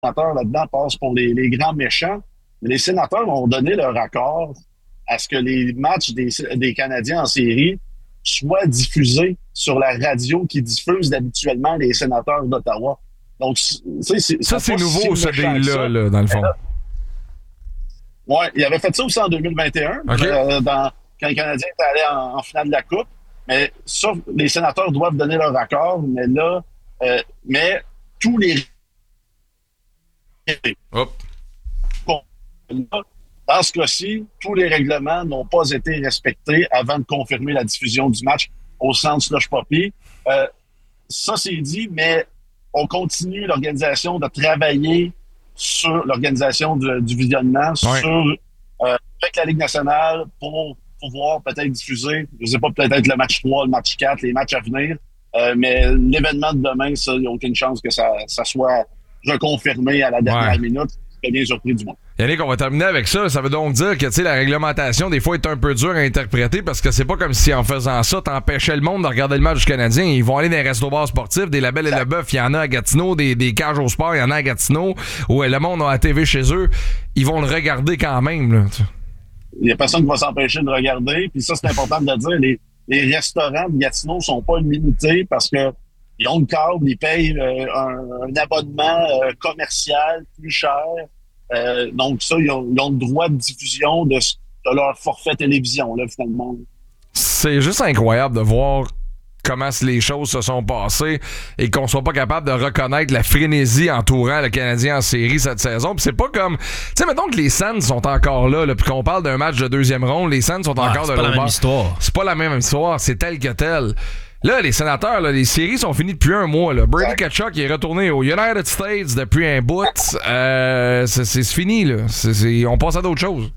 sénateurs là-dedans passent pour les grands méchants. Mais les sénateurs ont donné leur accord à ce que les matchs des Canadiens en série soient diffusés sur la radio qui diffuse habituellement les sénateurs d'Ottawa. Donc, ça, c'est nouveau, ce deal-là, là, dans le fond. Oui, il avait fait ça aussi en 2021, okay. Quand les Canadiens étaient allés en finale de la Coupe. Mais ça, les sénateurs doivent donner leur accord, mais là, tous les... Hop. Dans ce cas-ci, tous les règlements n'ont pas été respectés avant de confirmer la diffusion du match au centre Slush Poppy. Ça, c'est dit, mais on continue l'organisation de travailler sur l'organisation du visionnement, avec la Ligue nationale pour pouvoir peut-être diffuser, je ne sais pas, peut-être le match 3, le match 4, les matchs à venir. Mais l'événement de demain, ça, il n'y a aucune chance que ça soit reconfirmé à la dernière minute. Je suis bien surpris du monde. Yannick, on va terminer avec ça. Ça veut donc dire que la réglementation, des fois, est un peu dure à interpréter parce que c'est pas comme si en faisant ça, t'empêchais le monde de regarder le match du Canadien. Ils vont aller dans les restos-bars sportifs, des Labels et le Bœuf, il y en a à Gatineau, des cages au sport, il y en a à Gatineau, où le monde a la TV chez eux. Ils vont le regarder quand même, là. Il n'y a personne qui va s'empêcher de regarder. Puis ça, c'est important de le dire. Les restaurants de Gatineau sont pas limités parce que ils ont le câble, ils payent un abonnement commercial plus cher. Donc ça, ils ont le droit de diffusion de leur forfait télévision, là, finalement. C'est juste incroyable de voir comment les choses se sont passées et qu'on soit pas capable de reconnaître la frénésie entourant le Canadien en série cette saison. Puis c'est pas comme... Tu sais, mettons que les Sens sont encore là puis qu'on parle d'un match de deuxième ronde, les Sens sont encore de l'autre bord. C'est pas la même histoire. C'est pas la même histoire, c'est tel que tel. Là, les sénateurs, là, les séries sont finies depuis un mois. Là. Brady Tkachuk est retourné aux United States depuis un bout. C'est fini, là. On passe à d'autres choses.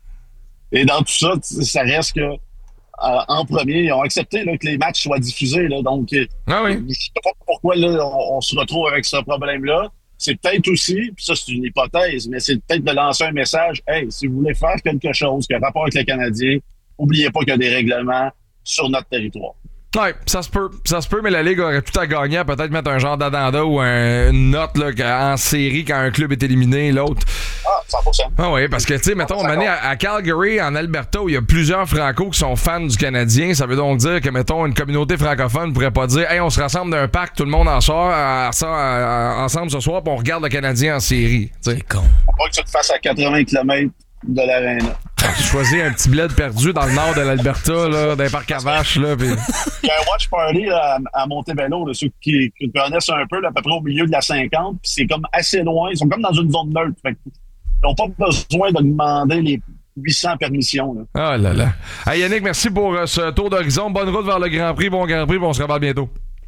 Et dans tout ça, ça reste que en premier, ils ont accepté là, que les matchs soient diffusés. Là, donc, je ne sais pas pourquoi là, on se retrouve avec ce problème-là. C'est peut-être aussi, puis ça c'est une hypothèse, mais c'est peut-être de lancer un message. Hey, si vous voulez faire quelque chose qui a rapport avec les Canadiens, n'oubliez pas qu'il y a des règlements sur notre territoire. Ouais, ça se peut, mais la Ligue aurait tout à gagner à peut-être mettre un genre d'addenda ou une note là, en série quand un club est éliminé, l'autre. 100%. Ah oui, parce que, tu sais, mettons, à Calgary, en Alberta, où il y a plusieurs Francos qui sont fans du Canadien, ça veut donc dire que, mettons, une communauté francophone pourrait pas dire « Hey, on se rassemble d'un parc, tout le monde en sort ensemble ce soir, puis on regarde le Canadien en série. » C'est con. Pas que tu te fasses à 80 km de l'aréna. Choisis un petit bled perdu dans le nord de l'Alberta, là, d'un parc à vaches, là. Pis... Il y a un watch party là, à Montebello, là, ceux qui connaissent un peu, là, à peu près au milieu de la 50, puis c'est comme assez loin. Ils sont comme dans une zone neutre. Fait ils n'ont pas besoin de demander les 800 permissions. Là. Ah là là. Hey Yannick, merci pour ce tour d'horizon. Bonne route vers le Grand Prix. Bon Grand Prix, on se reparle bientôt.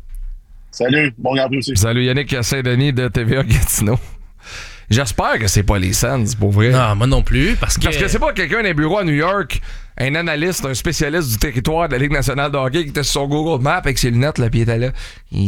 Salut, bon Grand Prix aussi. Salut Yannick Saint-Denis de TVA Gatineau. J'espère que c'est pas les Sens, pour vrai. Non, moi non plus, parce que c'est pas quelqu'un d'un bureau à New York, un analyste, un spécialiste du territoire de la Ligue nationale de hockey qui était sur son Google Maps avec ses lunettes, là, puis il était là.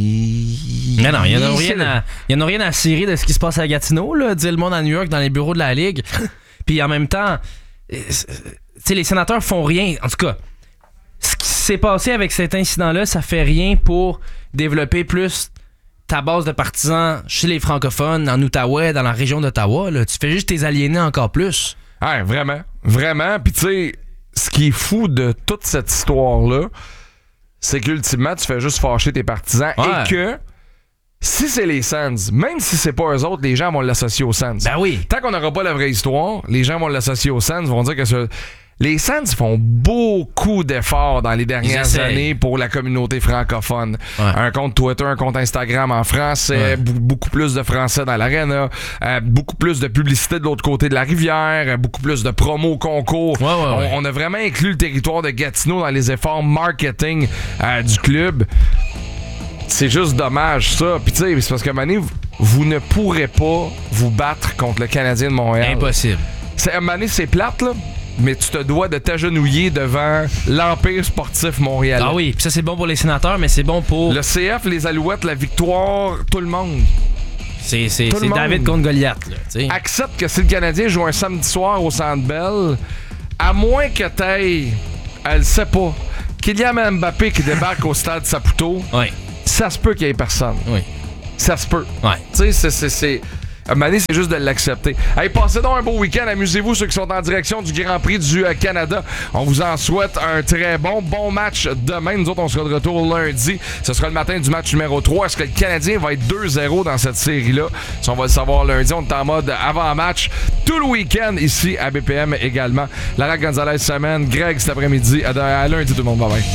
Non, il y en a rien à cirer de ce qui se passe à Gatineau, là, dire le monde à New York dans les bureaux de la Ligue. Puis en même temps, tu sais, les sénateurs font rien. En tout cas, ce qui s'est passé avec cet incident-là, ça fait rien pour développer plus ta base de partisans chez les francophones, en Outaouais, dans la région d'Ottawa. Là. Tu fais juste tes aliéner encore plus. Ouais, vraiment. Vraiment. Puis tu sais, ce qui est fou de toute cette histoire-là, c'est qu'ultimement, tu fais juste fâcher tes partisans et que si c'est les Sens, même si c'est pas eux autres, les gens vont l'associer aux Sens. Ben oui. Tant qu'on n'aura pas la vraie histoire, les gens vont l'associer aux Sens, vont dire que les Sens font beaucoup d'efforts dans les dernières années pour la communauté francophone. Ouais. Un compte Twitter, un compte Instagram en français, beaucoup plus de français dans l'aréna, beaucoup plus de publicité de l'autre côté de la rivière, beaucoup plus de promos, concours. On a vraiment inclus le territoire de Gatineau dans les efforts marketing du club. C'est juste dommage, ça. Puis tu sais, c'est parce que, Mané, vous ne pourrez pas vous battre contre le Canadien de Montréal. Impossible. Mané, c'est plate, là. Mais tu te dois de t'agenouiller devant l'Empire sportif montréalais. Ah oui, puis ça c'est bon pour les sénateurs, mais c'est bon pour... Le CF, les Alouettes, la victoire, tout le monde. C'est David contre Goliath, là. T'sais. Accepte que si le Canadien joue un samedi soir au Centre Bell, à moins que t'ailles, elle sait pas, Kylian Mbappé qui débarque au stade Saputo, ça se peut qu'il y ait personne. Oui. Ça se peut. Ouais. Tu sais, c'est... Mané, c'est juste de l'accepter. Hey, passez donc un beau week-end. Amusez-vous, ceux qui sont en direction du Grand Prix du Canada. On vous en souhaite un très bon match demain. Nous autres, on sera de retour lundi. Ce sera le matin du match numéro 3. Est-ce que le Canadien va être 2-0 dans cette série-là? Ça, on va le savoir lundi. On est en mode avant-match tout le week-end ici à BPM également. Lara Gonzalez semaine, Greg cet après-midi. À lundi, tout le monde. Bye-bye.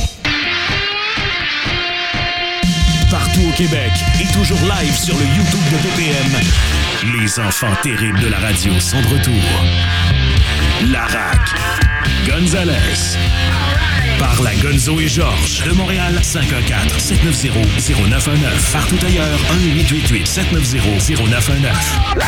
Partout au Québec et toujours live sur le YouTube de BPM. Les enfants terribles de la radio sont de retour. Larac, Gonzalez. Parle à Gonzo et Georges de Montréal, 514-790-0919. Partout ailleurs, 1-888-790-0919.